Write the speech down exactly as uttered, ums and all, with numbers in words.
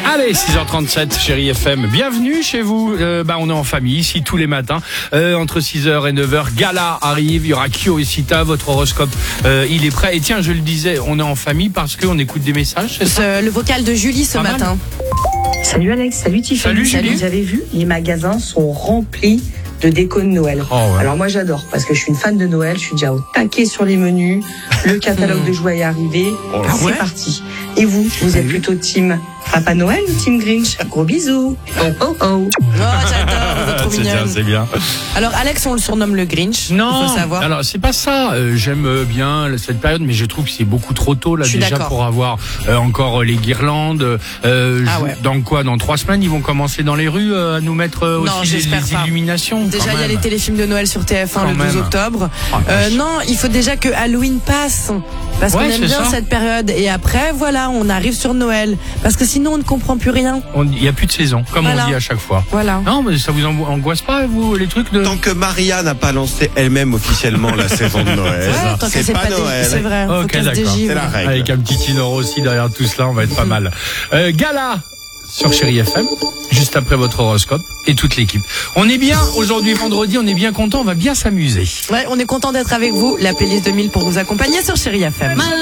Allez, six heures trente-sept, Chérie F M. Bienvenue chez vous. Euh, bah, on est en famille ici tous les matins. Euh, entre six heures et neuf heures, Gala arrive. Il y aura Kyo et Sita. Votre horoscope, euh, il est prêt. Et tiens, je le disais, on est en famille parce qu'on écoute des messages, c'est ça? Ce, le vocal de Julie ce Pas matin. Mal. Salut Alex, salut Tiffany. Salut Julie. Vous avez vu, les magasins sont remplis de déco de Noël. Oh ouais. Alors moi j'adore parce que je suis une fan de Noël, je suis déjà au taquet sur les menus, le catalogue de jouets est arrivé, Oh, c'est ouais. parti. Et vous, vous êtes plutôt team Papa Noël ou team Grinch? Gros bisous. Oh oh oh. Oh, j'adore, vous êtes trop C'est bien, mignonne. c'est bien. Alors Alex, on le surnomme le Grinch. Non, il faut savoir. alors c'est pas ça. Euh, j'aime euh, bien cette période, mais je trouve que c'est beaucoup trop tôt là Je suis déjà d'accord. pour avoir euh, encore euh, les guirlandes. Euh, Ah je- ouais. Dans quoi? Dans trois semaines, ils vont commencer dans les rues euh, à nous mettre euh, Non, aussi les, j'espère les pas. illuminations. Déjà, quand il y a même. les téléfilms de Noël sur T F un Quand le douze même. octobre. Oh, Euh, vache. non, il faut déjà que Halloween passe. Parce Ouais, qu'on aime c'est bien ça. cette période. Et après, voilà, on arrive sur Noël. Parce que sinon, on ne comprend plus rien. Il n'y a plus de saison, comme Voilà. on dit à chaque fois. Voilà. Non, mais ça vous ango- angoisse pas, vous, les trucs de... Tant que Maria n'a pas lancé elle-même officiellement la saison de Noël, Ouais, tant que c'est pas dé- Noël. C'est vrai. Faut Ok, qu'elle se d'accord. dégivre. C'est la règle. Avec un petit Tinor aussi derrière tout cela, on va être pas mal. Euh, Gala sur Chérie F M, juste après votre horoscope et toute l'équipe. On est bien, aujourd'hui vendredi, on est bien content, on va bien s'amuser. Ouais, on est content d'être avec vous. La playlist de mille pour vous accompagner sur Chérie F M.